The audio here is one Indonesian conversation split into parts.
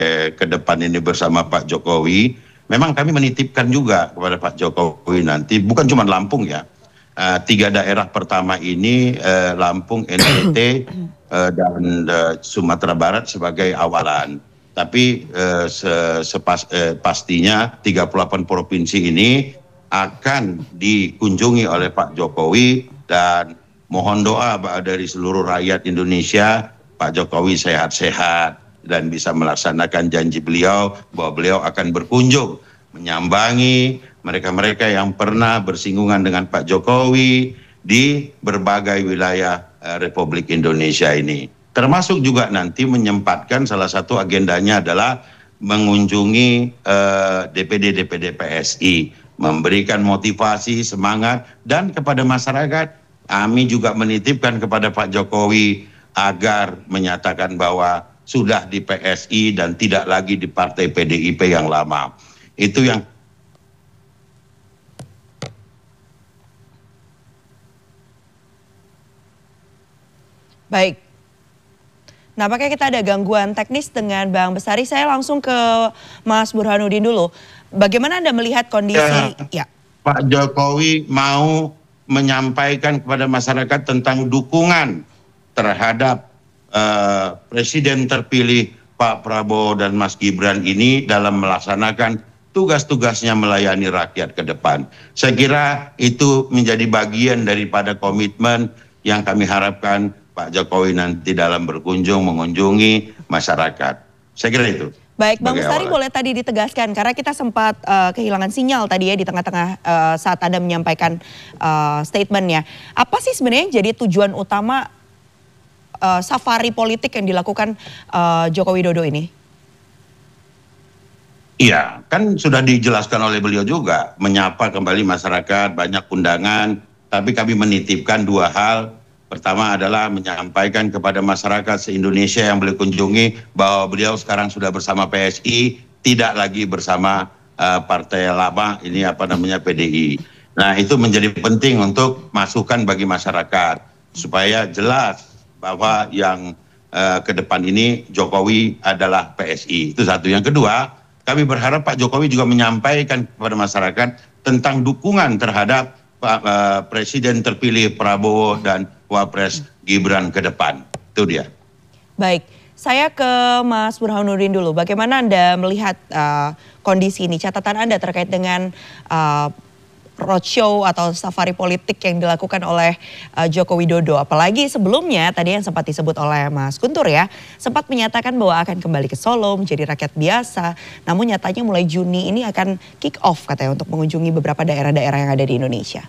ke depan ini bersama Pak Jokowi, memang kami menitipkan juga kepada Pak Jokowi nanti, bukan cuma Lampung ya, 3 daerah pertama ini Lampung, NTT, dan Sumatera Barat sebagai awalan. Tapi pastinya 38 provinsi ini akan dikunjungi oleh Pak Jokowi, dan mohon doa dari seluruh rakyat Indonesia, Pak Jokowi sehat-sehat dan bisa melaksanakan janji beliau bahwa beliau akan berkunjung menyambangi mereka-mereka yang pernah bersinggungan dengan Pak Jokowi di berbagai wilayah Republik Indonesia ini. Termasuk juga nanti menyempatkan salah satu agendanya adalah mengunjungi DPD PSI, memberikan motivasi, semangat, dan kepada masyarakat kami juga menitipkan kepada Pak Jokowi agar menyatakan bahwa sudah di PSI dan tidak lagi di partai PDIP yang lama. Itu yang baik. Nampaknya kita ada gangguan teknis dengan Bang Bestari. Saya langsung ke Mas Burhanuddin dulu. Bagaimana Anda melihat kondisi? Ya. Pak Jokowi mau menyampaikan kepada masyarakat tentang dukungan terhadap Presiden terpilih Pak Prabowo dan Mas Gibran ini dalam melaksanakan tugas-tugasnya melayani rakyat ke depan. Saya kira itu menjadi bagian daripada komitmen yang kami harapkan Pak Jokowi nanti dalam mengunjungi masyarakat. Saya kira itu. Baik, Bang Bestari boleh tadi ditegaskan, karena kita sempat kehilangan sinyal tadi ya di tengah-tengah saat Anda menyampaikan statementnya. Apa sih sebenarnya yang jadi tujuan utama safari politik yang dilakukan Joko Widodo ini? Iya, kan sudah dijelaskan oleh beliau juga, menyapa kembali masyarakat, banyak undangan, tapi kami menitipkan 2 hal. Pertama adalah menyampaikan kepada masyarakat se-Indonesia yang beliau kunjungi bahwa beliau sekarang sudah bersama PSI, tidak lagi bersama partai lama ini PDI. Nah, itu menjadi penting untuk masukan bagi masyarakat supaya jelas bahwa yang ke depan ini Jokowi adalah PSI. Itu satu. Yang kedua, kami berharap Pak Jokowi juga menyampaikan kepada masyarakat tentang dukungan terhadap Presiden terpilih Prabowo dan Wapres Gibran ke depan. Itu dia. Baik, saya ke Mas Burhanuddin dulu. Bagaimana Anda melihat kondisi ini? Catatan Anda terkait dengan roadshow atau safari politik yang dilakukan oleh Joko Widodo. Apalagi sebelumnya tadi yang sempat disebut oleh Mas Guntur ya, sempat menyatakan bahwa akan kembali ke Solo menjadi rakyat biasa. Namun nyatanya mulai Juni ini akan kick off katanya untuk mengunjungi beberapa daerah-daerah yang ada di Indonesia.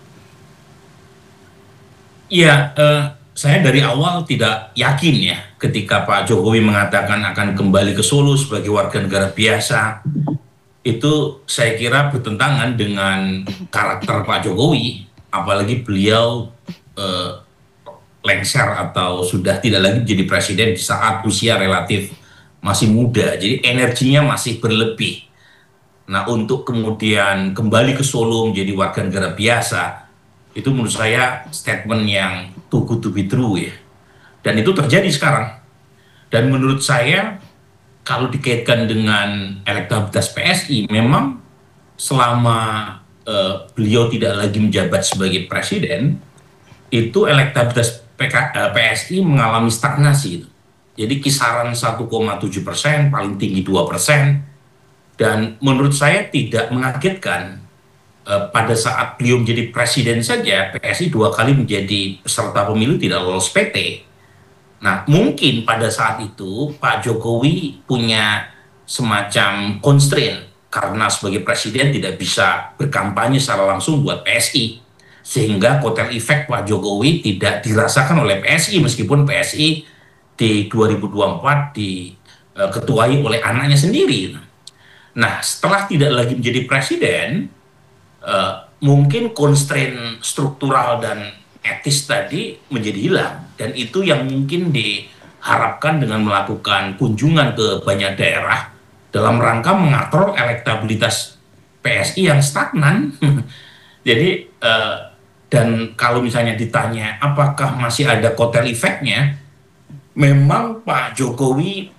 Iya, saya dari awal tidak yakin ya ketika Pak Jokowi mengatakan akan kembali ke Solo sebagai warga negara biasa. Itu saya kira bertentangan dengan karakter Pak Jokowi, apalagi beliau lengser atau sudah tidak lagi menjadi presiden di saat usia relatif masih muda, jadi energinya masih berlebih. Nah, untuk kemudian kembali ke Solo menjadi warga negara biasa, itu menurut saya statement yang too good to be true ya. Dan itu terjadi sekarang. Dan menurut saya kalau dikaitkan dengan elektabilitas PSI, memang selama beliau tidak lagi menjabat sebagai presiden, itu elektabilitas PSI mengalami stagnasi. Jadi kisaran 1,7%, paling tinggi 2%. Dan menurut saya tidak mengagetkan pada saat beliau menjadi presiden saja, PSI 2 kali menjadi peserta pemilu tidak lolos PT. Nah, mungkin pada saat itu Pak Jokowi punya semacam constraint karena sebagai presiden tidak bisa berkampanye secara langsung buat PSI. Sehingga kotel efek Pak Jokowi tidak dirasakan oleh PSI meskipun PSI di 2024 diketuai oleh anaknya sendiri. Nah, setelah tidak lagi menjadi presiden, mungkin constraint struktural dan etis tadi menjadi hilang, dan itu yang mungkin diharapkan dengan melakukan kunjungan ke banyak daerah dalam rangka mengatur elektabilitas PSI yang stagnan. Jadi dan kalau misalnya ditanya apakah masih ada kotel efeknya, memang Pak Jokowi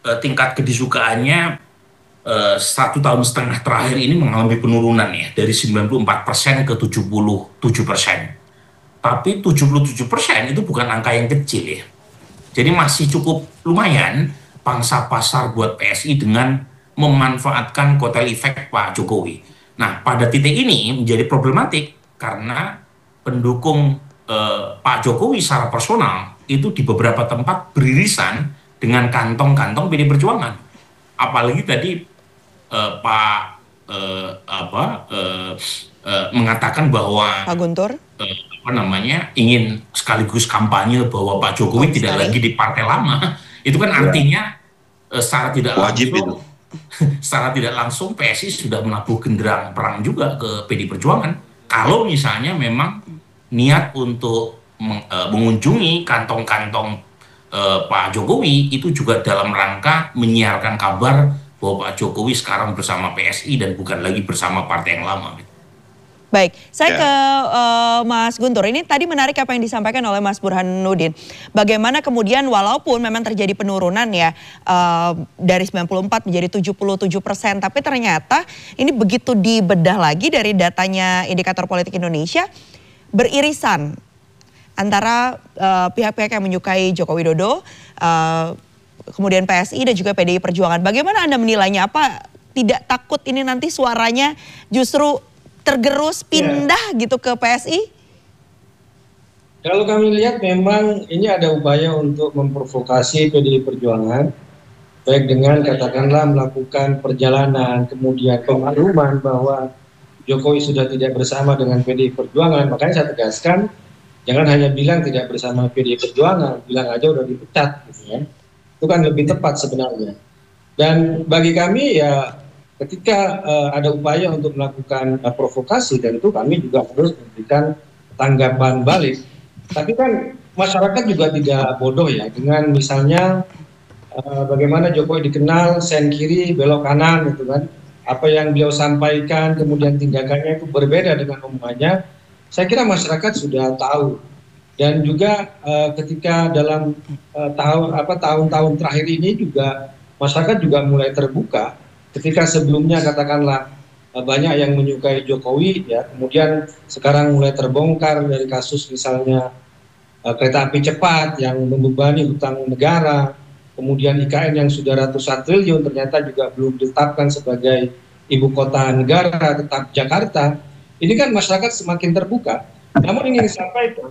tingkat kedisukaannya 1,5 tahun terakhir ini mengalami penurunan ya, dari 94% ke 77%. Tapi 77% itu bukan angka yang kecil ya. Jadi masih cukup lumayan pangsa pasar buat PSI dengan memanfaatkan kotel efek Pak Jokowi. Nah, pada titik ini menjadi problematik karena pendukung Pak Jokowi secara personal itu di beberapa tempat beririsan dengan kantong-kantong PD Perjuangan. Apalagi tadi Pak mengatakan bahwa Pak Guntur ingin sekaligus kampanye bahwa Pak Jokowi tidak lagi di partai lama. Itu kan artinya secara tidak wajib langsung itu. secara tidak langsung PSI sudah menabuh genderang perang juga ke PD Perjuangan. Kalau misalnya memang niat untuk mengunjungi kantong-kantong Pak Jokowi itu juga dalam rangka menyiarkan kabar bahwa Pak Jokowi sekarang bersama PSI dan bukan lagi bersama partai yang lama. Baik, saya ke Mas Guntur. Ini tadi menarik apa yang disampaikan oleh Mas Burhanuddin. Bagaimana kemudian walaupun memang terjadi penurunan ya dari 94 menjadi 77%, tapi ternyata ini begitu dibedah lagi dari datanya Indikator Politik Indonesia, beririsan antara pihak-pihak yang menyukai Joko Widodo, kemudian PSI dan juga PDI Perjuangan. Bagaimana Anda menilainya? Apa tidak takut ini nanti suaranya justru tergerus pindah gitu ke PSI? Kalau kami lihat memang ini ada upaya untuk memprovokasi PDI Perjuangan, baik dengan katakanlah melakukan perjalanan, kemudian pemakluman bahwa Jokowi sudah tidak bersama dengan PDI Perjuangan. Makanya saya tegaskan, jangan hanya bilang tidak bersama PDI Perjuangan, bilang aja udah dipecat gitu ya. Itu kan lebih tepat sebenarnya. Dan bagi kami ya ketika ada upaya untuk melakukan provokasi, tentu kami juga harus memberikan tanggapan balik. Tapi kan masyarakat juga tidak bodoh ya, dengan misalnya bagaimana Jokowi dikenal sen kiri belok kanan gitu kan. Apa yang beliau sampaikan kemudian tindakannya itu berbeda dengan omongannya. Saya kira masyarakat sudah tahu. Dan juga ketika dalam tahun-tahun terakhir ini juga masyarakat juga mulai terbuka. Ketika sebelumnya katakanlah banyak yang menyukai Jokowi ya, kemudian sekarang mulai terbongkar dari kasus misalnya kereta api cepat yang membebani hutang negara, kemudian IKN yang sudah ratusan triliun ternyata juga belum ditetapkan sebagai ibu kota negara, tetap Jakarta. Ini kan masyarakat semakin terbuka. Namun ingin disampaikan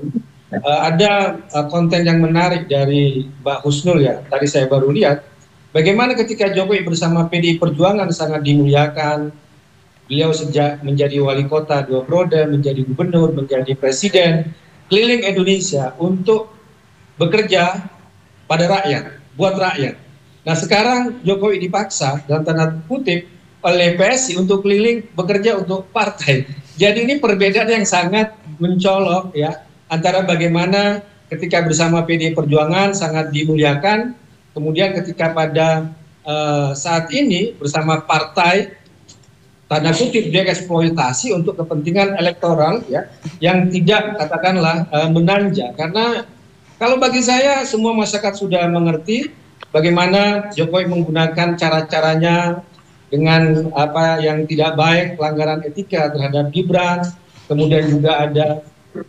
ada konten yang menarik dari Mbak Husnul ya, tadi saya baru lihat. Bagaimana ketika Jokowi bersama PDI Perjuangan sangat dimuliakan, beliau sejak menjadi wali kota 2 periode, menjadi gubernur, menjadi presiden, keliling Indonesia untuk bekerja pada rakyat, buat rakyat. Nah sekarang Jokowi dipaksa dalam tanda kutip oleh PSI untuk keliling bekerja untuk partai. Jadi ini perbedaan yang sangat mencolok ya, antara bagaimana ketika bersama PDI Perjuangan sangat dimuliakan, kemudian ketika pada saat ini bersama partai tanda kutip dieksploitasi untuk kepentingan elektoral ya, yang tidak katakanlah menanja. Karena kalau bagi saya semua masyarakat sudah mengerti bagaimana Jokowi menggunakan cara-caranya dengan apa yang tidak baik, pelanggaran etika terhadap Gibran, kemudian juga ada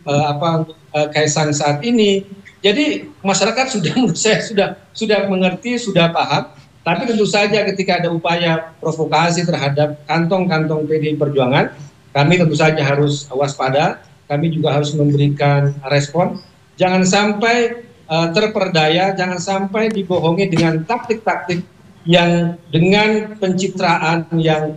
Kaisang saat ini. Jadi masyarakat sudah menurut saya sudah mengerti, sudah paham. Tapi tentu saja ketika ada upaya provokasi terhadap kantong-kantong PDI Perjuangan, kami tentu saja harus waspada. Kami juga harus memberikan respon. Jangan sampai terperdaya, jangan sampai dibohongi dengan taktik-taktik yang dengan pencitraan yang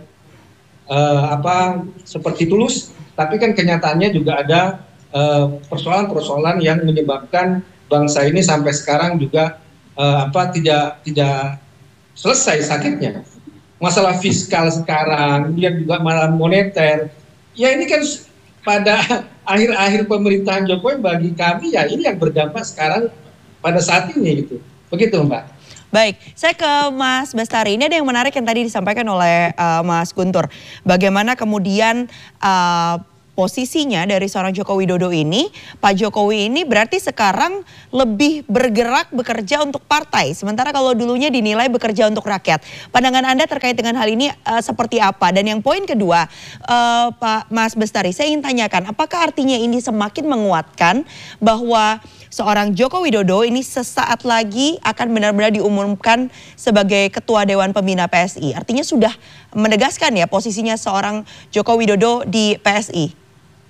seperti tulus, tapi kan kenyataannya juga ada persoalan-persoalan yang menyebabkan bangsa ini sampai sekarang juga tidak selesai sakitnya. Masalah fiskal sekarang, kemudian juga masalah moneter. Ya ini kan pada akhir-akhir pemerintahan Jokowi bagi kami ya ini yang berdampak sekarang pada saat ini gitu. Begitu Mbak. Baik, saya ke Mas Bestari. Ini ada yang menarik yang tadi disampaikan oleh Mas Guntur. Bagaimana kemudian posisinya dari seorang Joko Widodo ini, Pak Jokowi ini berarti sekarang lebih bergerak bekerja untuk partai. Sementara kalau dulunya dinilai bekerja untuk rakyat. Pandangan Anda terkait dengan hal ini seperti apa? Dan yang poin kedua, Pak Mas Bestari, saya ingin tanyakan, apakah artinya ini semakin menguatkan bahwa seorang Joko Widodo ini sesaat lagi akan benar-benar diumumkan sebagai Ketua Dewan Pembina PSI? Artinya sudah menegaskan ya posisinya seorang Joko Widodo di PSI?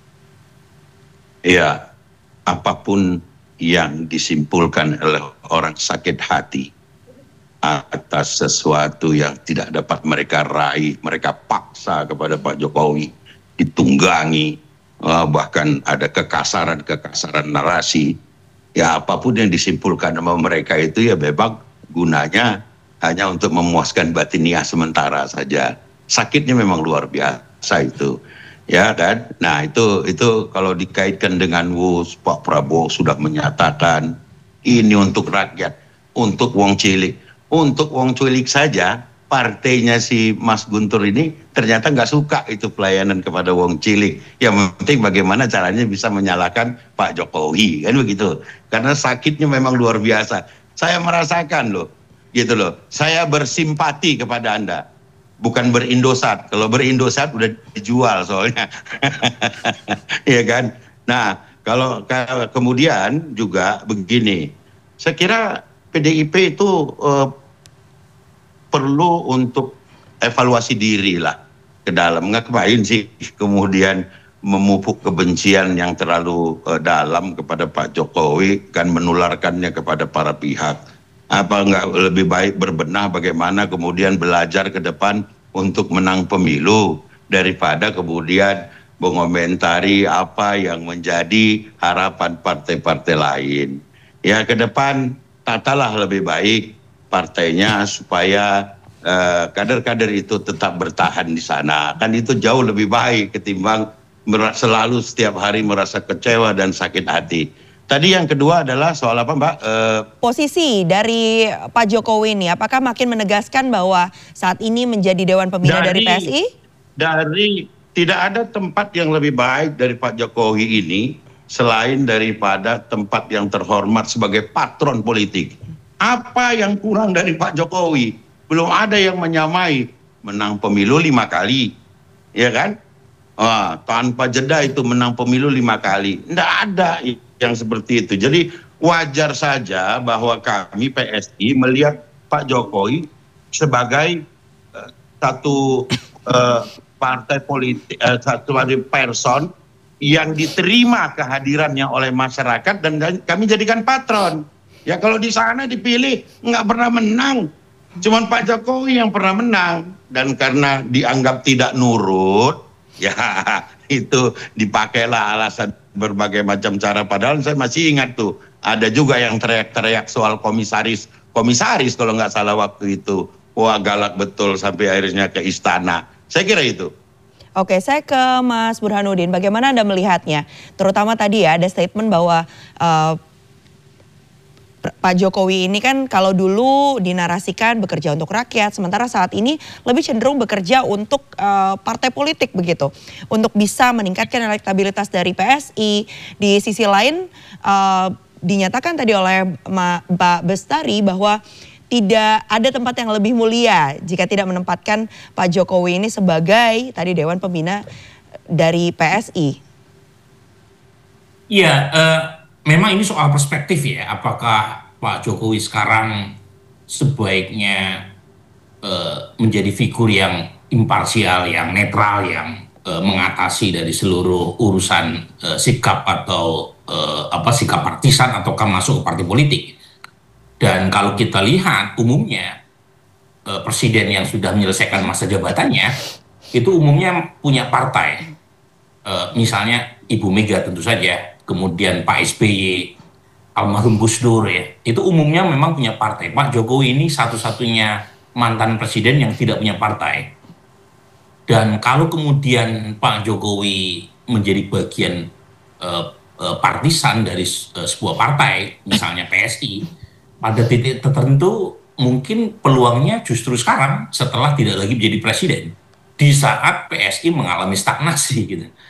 Ya, apapun yang disimpulkan oleh orang sakit hati atas sesuatu yang tidak dapat mereka raih, mereka paksa kepada Pak Jokowi, ditunggangi, bahkan ada kekasaran-kekasaran narasi. Ya, apapun yang disimpulkan sama mereka itu ya memang gunanya hanya untuk memuaskan batiniah sementara saja. Sakitnya memang luar biasa itu. Ya kan, nah itu kalau dikaitkan dengan Pak Prabowo sudah menyatakan ini untuk rakyat, untuk wong cilik saja partainya si Mas Guntur ini ternyata nggak suka itu pelayanan kepada wong cilik. Yang penting bagaimana caranya bisa menyalahkan Pak Jokowi, kan begitu. Karena sakitnya memang luar biasa. Saya merasakan loh, gitu loh. Saya bersimpati kepada Anda. Bukan berindosat. Kalau berindosat udah dijual soalnya. Ya kan? Nah, kalau kemudian juga begini. Saya kira PDIP itu perlu untuk evaluasi diri lah ke dalam. Ngapain sih kemudian memupuk kebencian yang terlalu dalam kepada Pak Jokowi, kan menularkannya kepada para pihak. Apa nggak lebih baik berbenah bagaimana kemudian belajar ke depan untuk menang pemilu daripada kemudian mengomentari apa yang menjadi harapan partai-partai lain. Ya, ke depan tatalah lebih baik partainya supaya kader-kader itu tetap bertahan di sana. Kan itu jauh lebih baik ketimbang selalu setiap hari merasa kecewa dan sakit hati. Tadi yang kedua adalah soal apa, Mbak? Posisi dari Pak Jokowi ini, apakah makin menegaskan bahwa saat ini menjadi Dewan Pembina dari PSI? Tidak ada tempat yang lebih baik dari Pak Jokowi ini selain daripada tempat yang terhormat sebagai patron politik. Apa yang kurang dari Pak Jokowi? Belum ada yang menyamai menang pemilu 5 kali, ya kan? Tanpa jeda itu menang pemilu 5 kali. Tidak ada yang seperti itu. Jadi wajar saja bahwa kami PSI melihat Pak Jokowi sebagai satu partai politik, satu person yang diterima kehadirannya oleh masyarakat dan kami jadikan patron. Ya kalau di sana dipilih nggak pernah menang, cuman Pak Jokowi yang pernah menang, dan karena dianggap tidak nurut, ya itu dipakailah alasan berbagai macam cara. Padahal saya masih ingat tuh ada juga yang teriak-teriak soal komisaris kalau nggak salah waktu itu. Wah, galak betul sampai akhirnya ke istana. Saya kira itu. Oke, saya ke Mas Burhanuddin. Bagaimana Anda melihatnya? Terutama tadi ya ada statement bahwa Pak Jokowi ini kan kalau dulu dinarasikan bekerja untuk rakyat, sementara saat ini lebih cenderung bekerja untuk partai politik begitu, untuk bisa meningkatkan elektabilitas dari PSI. Di sisi lain dinyatakan tadi oleh Pak Bestari bahwa tidak ada tempat yang lebih mulia jika tidak menempatkan Pak Jokowi ini sebagai tadi Dewan Pembina dari PSI. Iya, memang ini soal perspektif ya. Apakah Pak Jokowi sekarang sebaiknya menjadi figur yang imparsial, yang netral, yang mengatasi dari seluruh urusan sikap atau sikap partisan ataukah masuk ke partai politik. Dan kalau kita lihat umumnya presiden yang sudah menyelesaikan masa jabatannya itu umumnya punya partai. Misalnya Ibu Mega tentu saja, kemudian Pak SBY, almarhum Gus Dur ya, itu umumnya memang punya partai. Pak Jokowi ini satu-satunya mantan presiden yang tidak punya partai. Dan kalau kemudian Pak Jokowi menjadi bagian partisan dari sebuah partai, misalnya PSI, pada titik tertentu mungkin peluangnya justru sekarang setelah tidak lagi menjadi presiden, di saat PSI mengalami stagnasi gitu.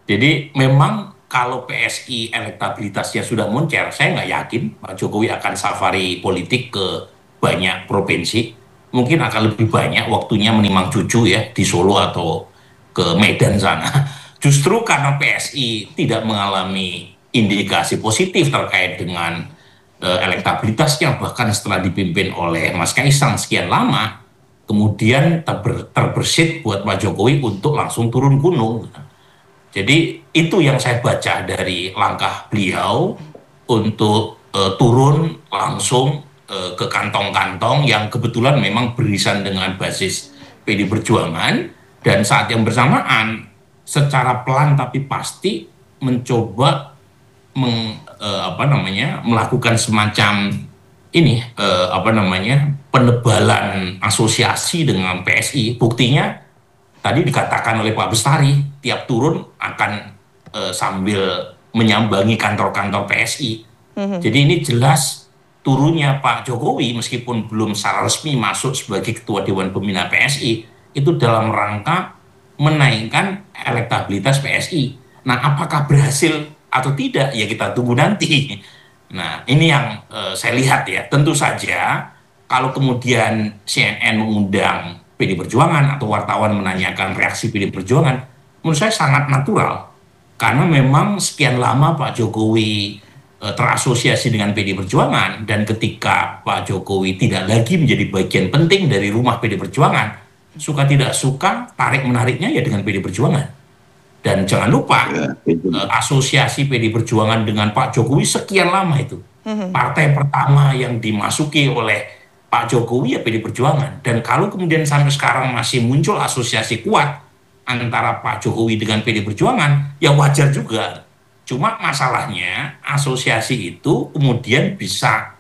Jadi memang kalau PSI elektabilitasnya sudah moncer, saya nggak yakin Pak Jokowi akan safari politik ke banyak provinsi. Mungkin akan lebih banyak waktunya menimang cucu ya di Solo atau ke Medan sana. Justru karena PSI tidak mengalami indikasi positif terkait dengan elektabilitasnya, bahkan setelah dipimpin oleh Mas Kaisang sekian lama, kemudian terbersit buat Pak Jokowi untuk langsung turun gunung. Jadi itu yang saya baca dari langkah beliau untuk turun langsung ke kantong-kantong yang kebetulan memang beririsan dengan basis PD Perjuangan, dan saat yang bersamaan secara pelan tapi pasti mencoba melakukan semacam ini penebalan asosiasi dengan PSI. Buktinya tadi dikatakan oleh Pak Bestari, tiap turun akan sambil menyambangi kantor-kantor PSI. Jadi ini jelas turunnya Pak Jokowi meskipun belum secara resmi masuk sebagai Ketua Dewan Pembina PSI, itu dalam rangka menaikkan elektabilitas PSI. Nah, apakah berhasil atau tidak, ya kita tunggu nanti. Nah, ini yang saya lihat ya. Tentu saja kalau kemudian CNN mengundang PD Perjuangan atau wartawan menanyakan reaksi PD Perjuangan, menurut saya sangat natural. Karena memang sekian lama Pak Jokowi terasosiasi dengan PD Perjuangan, dan ketika Pak Jokowi tidak lagi menjadi bagian penting dari rumah PD Perjuangan, suka tidak suka tarik-menariknya ya dengan PD Perjuangan. Dan jangan lupa asosiasi PD Perjuangan dengan Pak Jokowi sekian lama itu. Partai pertama yang dimasuki oleh Pak Jokowi ya PD Perjuangan. Dan kalau kemudian sampai sekarang masih muncul asosiasi kuat antara Pak Jokowi dengan PD Perjuangan, ya wajar juga. Cuma masalahnya asosiasi itu kemudian bisa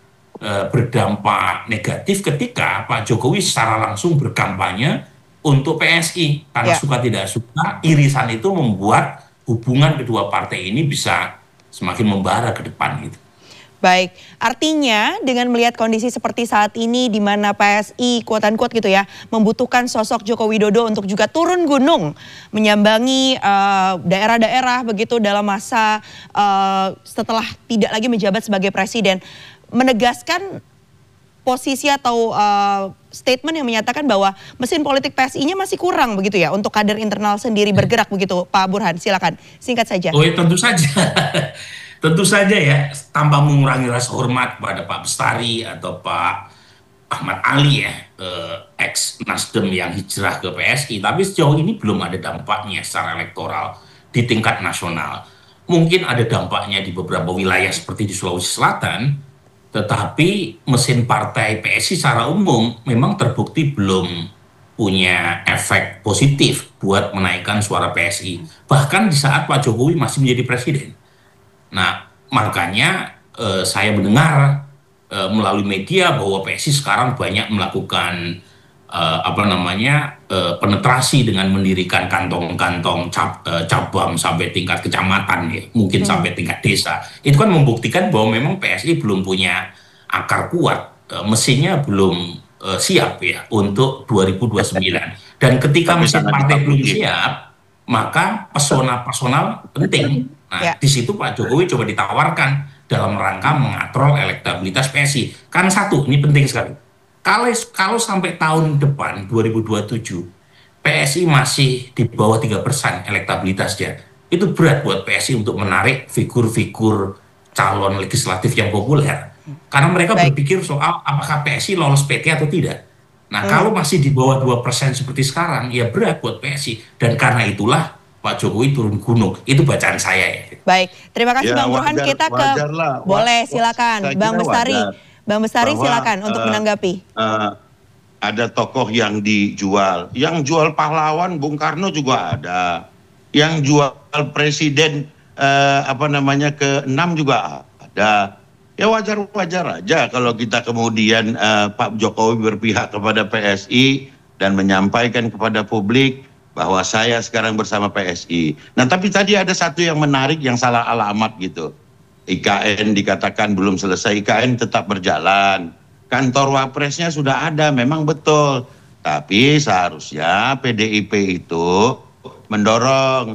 berdampak negatif ketika Pak Jokowi secara langsung berkampanye untuk PSI. Karena suka tidak suka, irisan itu membuat hubungan kedua partai ini bisa semakin membara ke depan gitu. Baik, artinya dengan melihat kondisi seperti saat ini di mana PSI quote-unquote gitu ya, membutuhkan sosok Joko Widodo untuk juga turun gunung, menyambangi daerah-daerah begitu dalam masa setelah tidak lagi menjabat sebagai presiden, menegaskan posisi atau statement yang menyatakan bahwa mesin politik PSI-nya masih kurang begitu ya untuk kader internal sendiri bergerak begitu, Pak Burhan, silakan singkat saja. Oh ya, tentu saja. Tentu saja ya, tanpa mengurangi rasa hormat kepada Pak Bestari atau Pak Ahmad Ali ya, ex Nasdem yang hijrah ke PSI, tapi sejauh ini belum ada dampaknya secara elektoral di tingkat nasional. Mungkin ada dampaknya di beberapa wilayah seperti di Sulawesi Selatan, tetapi mesin partai PSI secara umum memang terbukti belum punya efek positif buat menaikkan suara PSI. Bahkan di saat Pak Jokowi masih menjadi presiden. Nah, makanya saya mendengar melalui media bahwa PSI sekarang banyak melakukan penetrasi dengan mendirikan kantong-kantong cabang sampai tingkat kecamatan ya, mungkin sampai tingkat desa. Itu kan membuktikan bahwa memang PSI belum punya akar kuat, mesinnya belum siap ya untuk 2029. Dan ketika mesin partai belum siap, maka pesona personal penting. Nah, di situ Pak Jokowi coba ditawarkan dalam rangka mengatrol elektabilitas PSI. Kan satu, ini penting sekali. Kalau sampai tahun depan 2027 PSI masih di bawah 3% elektabilitasnya, itu berat buat PSI untuk menarik figur-figur calon legislatif yang populer. Karena mereka berpikir soal apakah PSI lolos PT atau tidak. Nah, kalau masih di bawah 2% seperti sekarang, ya berat buat PSI. Dan karena itulah Pak Jokowi turun gunung. Itu bacaan saya ya. Baik, terima kasih Bang Burhan. Kita ke boleh silakan Bang Bestari. Bang Bestari silakan untuk menanggapi. Ada tokoh yang dijual, yang jual pahlawan Bung Karno juga ada, yang jual presiden ke-6 juga ada. Ya wajar-wajar aja kalau kita kemudian Pak Jokowi berpihak kepada PSI dan menyampaikan kepada publik bahwa saya sekarang bersama PSI. Nah, tapi tadi ada satu yang menarik yang salah alamat gitu. IKN dikatakan belum selesai, IKN tetap berjalan. Kantor Wapresnya sudah ada, memang betul. Tapi seharusnya PDIP itu mendorong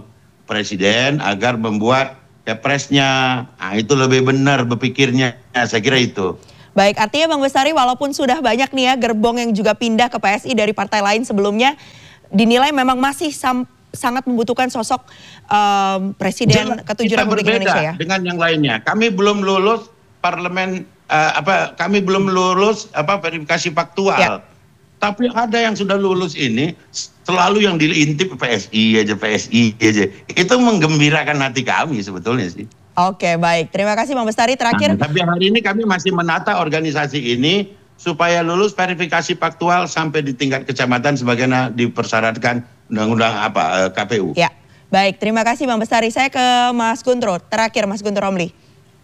Presiden agar membuat Kepresnya. Nah, itu lebih benar berpikirnya, saya kira itu. Baik, artinya Bang Bestari walaupun sudah banyak nih ya gerbong yang juga pindah ke PSI dari partai lain sebelumnya, dinilai memang masih sangat membutuhkan sosok Presiden ke-7 Republik Indonesia ya? Dengan yang lainnya. Kami belum lulus parlemen, kami belum lulus verifikasi faktual. Ya. Tapi ada yang sudah lulus ini, selalu yang diintip PSI aja. Itu menggembirakan hati kami sebetulnya sih. Oke, baik. Terima kasih Bang Bestari. Terakhir. Tapi hari ini kami masih menata organisasi ini supaya lulus verifikasi faktual sampai di tingkat kecamatan sebagaimana dipersyaratkan undang-undang KPU. Ya, baik. Terima kasih Bang Bestari. Saya ke Mas Guntur. Terakhir Mas Guntur Romli.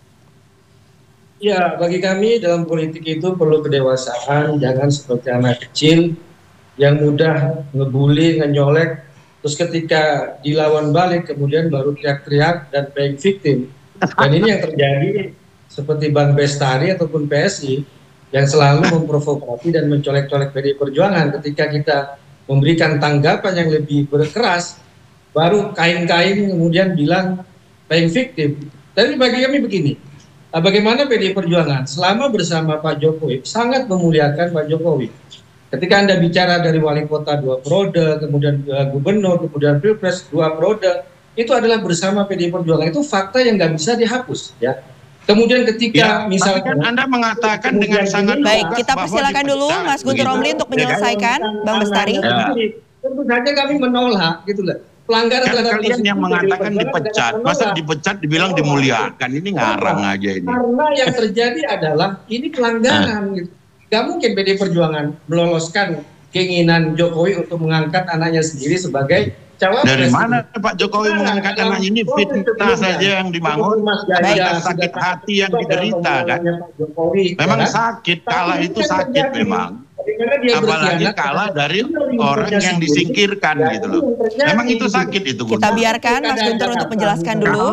Ya, bagi kami dalam politik itu perlu kedewasaan, jangan seperti anak kecil yang mudah ngebully, ngenyolek, terus ketika dilawan balik kemudian baru teriak-teriak dan playing victim. Dan ini yang terjadi seperti Bang Bestari ataupun PSI yang selalu memprovokasi dan mencolek-colek PDI Perjuangan. Ketika kita memberikan tanggapan yang lebih berkeras, baru kain-kain kemudian bilang playing victim. Tapi bagi kami begini, bagaimana PDI Perjuangan selama bersama Pak Jokowi sangat memuliakan Pak Jokowi. Ketika Anda bicara dari wali kota 2 periode, kemudian gubernur, kemudian pilpres 2 periode, itu adalah bersama PDI Perjuangan. Itu fakta yang nggak bisa dihapus, ya. Kemudian ketika misalkan Anda mengatakan dengan sangat baik, kita persilakan dulu Mas Guntur Romli untuk menyelesaikan, Bang Bestari. Tentu saja kami menolak, gitu loh. Pelanggaran terhadap kalian yang mengatakan dipecat, masa dipecat dibilang dimuliakan, ini ngarang aja ini. Karena yang terjadi adalah ini pelanggaran, gitu. Gak mungkin PDI Perjuangan meloloskan keinginan Jokowi untuk mengangkat anaknya sendiri sebagai cawapres. Dari mana Pak Jokowi mengangkat anaknya? Ini fitnah saja yang dibangun, sakit hati yang diderita kan. Memang sakit, kalah itu sakit memang. Apalagi kalah dari orang yang disingkirkan gitu loh. Memang itu sakit itu. Kita biarkan Mas Guntur untuk menjelaskan dulu.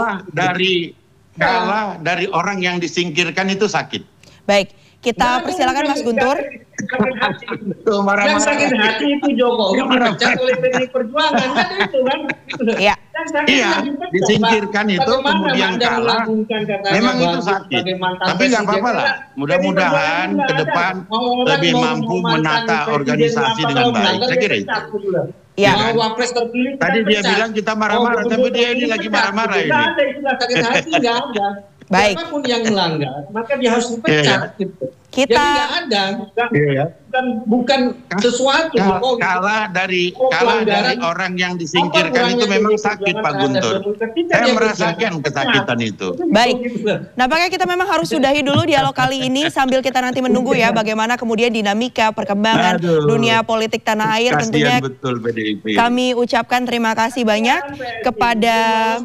Kalah dari orang yang disingkirkan itu sakit. Baik, kita persilakan Mas Guntur. Yang sakit hati itu Jokowi dipecat oleh PDI Perjuangan kan itu kan. Iya. Iya, disingkirkan itu kemudian kalah. Memang itu sakit. Tapi nggak apa-apa lah. Mudah-mudahan ke depan lebih mampu menata organisasi dengan baik. Saya kira itu. Iya. Tadi dia bilang kita marah-marah, tapi dia ini lagi marah-marah ini. Tidak ada istilah sakit hati, nggak ada. Baik. Siapapun yang melanggar, maka dia harus dipecat. Gitu. Kita jadi nggak ada, bukan sesuatu. Kalah dari orang yang disingkirkan itu memang sakit Pak Guntur. Saya merasakan kesakitan itu. Baik. Nampaknya kita memang harus sudahi dulu dialog kali ini sambil kita nanti menunggu ya bagaimana kemudian dinamika perkembangan dunia politik tanah air. Tentunya betul, PDIP. Kami ucapkan terima kasih banyak kepada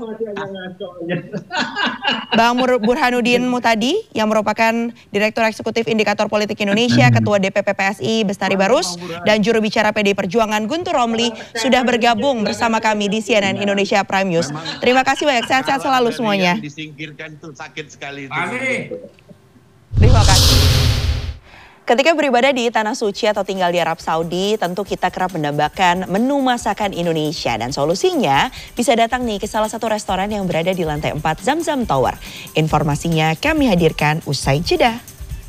Bang Burhanuddin Muhtadi yang merupakan Direktur Eksekutif Indikator Politik Indonesia, Ketua DPP PSI Bestari Barus, dan juru bicara PDI Perjuangan Guntur Romli sudah bergabung bersama kami di CNN Indonesia Prime News. Terima kasih banyak, sehat-sehat selalu semuanya. Disingkirkan itu sakit sekali. Terima kasih. Ketika beribadah di Tanah Suci atau tinggal di Arab Saudi, tentu kita kerap mendambakan menu masakan Indonesia. Dan solusinya bisa datang nih ke salah satu restoran yang berada di lantai 4 Zamzam Tower. Informasinya kami hadirkan usai jeda.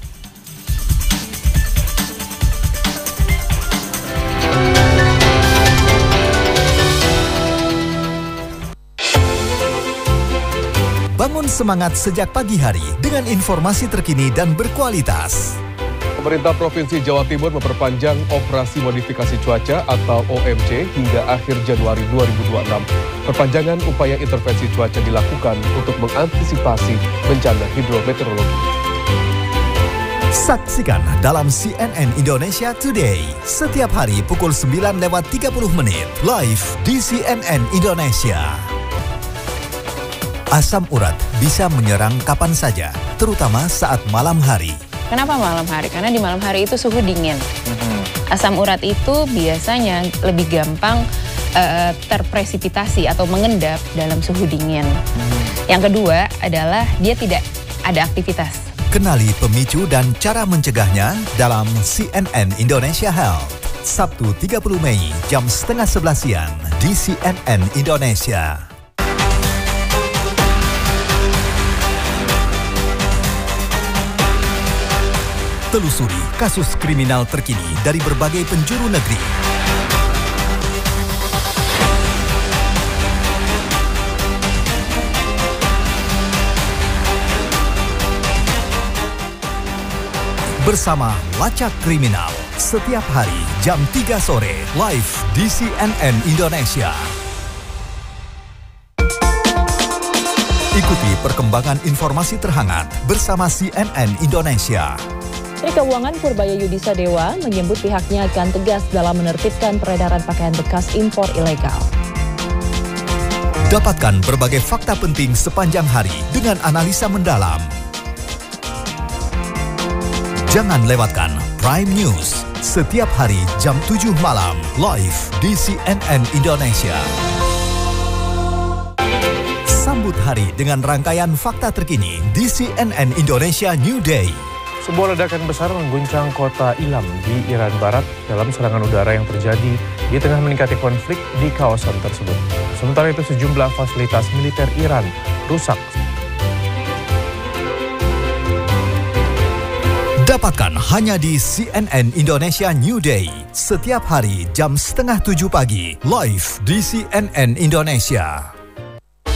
Bangun semangat sejak pagi hari dengan informasi terkini dan berkualitas. Pemerintah Provinsi Jawa Timur memperpanjang operasi modifikasi cuaca atau OMC hingga akhir Januari 2026. Perpanjangan upaya intervensi cuaca dilakukan untuk mengantisipasi bencana hidrometeorologi. Saksikan dalam CNN Indonesia Today setiap hari pukul 9:30 live di CNN Indonesia. Asam urat bisa menyerang kapan saja, terutama saat malam hari. Kenapa malam hari? Karena di malam hari itu suhu dingin. Asam urat itu biasanya lebih gampang terpresipitasi atau mengendap dalam suhu dingin. Yang kedua adalah dia tidak ada aktivitas. Kenali pemicu dan cara mencegahnya dalam CNN Indonesia Health. Sabtu 30 Mei jam 10:30 siang di CNN Indonesia. Telusuri kasus kriminal terkini dari berbagai penjuru negeri. Bersama Lacak Kriminal, setiap hari jam 3 sore, live di CNN Indonesia. Ikuti perkembangan informasi terhangat bersama CNN Indonesia. Menteri Keuangan Purbaya Yudhistira Dewa menyebut pihaknya akan tegas dalam menertibkan peredaran pakaian bekas impor ilegal. Dapatkan berbagai fakta penting sepanjang hari dengan analisa mendalam. Jangan lewatkan Prime News setiap hari jam 7 malam live di CNN Indonesia. Sambut hari dengan rangkaian fakta terkini di CNN Indonesia New Day. Sebuah ledakan besar mengguncang kota Ilam di Iran Barat dalam serangan udara yang terjadi di tengah meningkatnya konflik di kawasan tersebut. Sementara itu sejumlah fasilitas militer Iran rusak. Dapatkan hanya di CNN Indonesia New Day setiap hari jam 6:30 pagi live di CNN Indonesia.